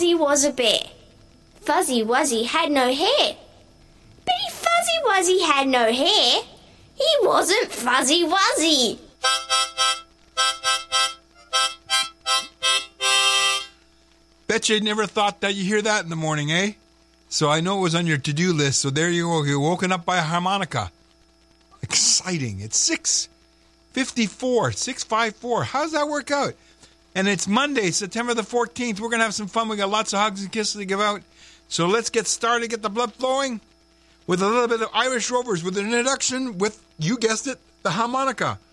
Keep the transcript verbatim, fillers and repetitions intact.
Fuzzy was a bear. Fuzzy Wuzzy had no hair. But if Fuzzy Wuzzy had no hair, he wasn't Fuzzy Wuzzy. Bet you never thought that you hear that in the morning, eh? So I know it was on your to-do list, so there you go. You're woken up by a harmonica. Exciting. It's six fifty-four, six fifty-four. How does that work out? And it's Monday, September the fourteenth. We're going to have some fun. We got lots of hugs and kisses to give out. So let's get started, get the blood flowing with a little bit of Irish Rovers with an introduction with, you guessed it, the harmonica.